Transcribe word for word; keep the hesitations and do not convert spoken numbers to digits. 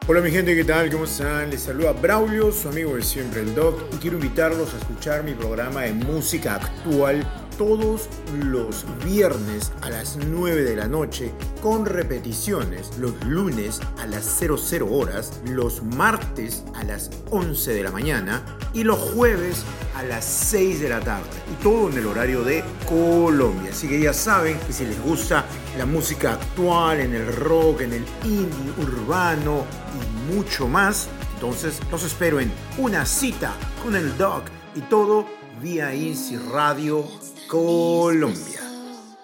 Hola mi gente, ¿qué tal? ¿Cómo están? Les saluda Braulio, su amigo de siempre, el Doc, y quiero invitarlos a escuchar mi programa de música actual todos los viernes a las nueve de la noche, con repeticiones los lunes a las cero cero horas, los martes a las once de la mañana y los jueves a las seis de la tarde, y todo en el horario de Colombia. Así que ya saben que si les gusta la música actual, en el rock, en el indie, urbano y mucho más, entonces los espero en Una Cita con el Doc, y todo vía Easy Radio Colombia.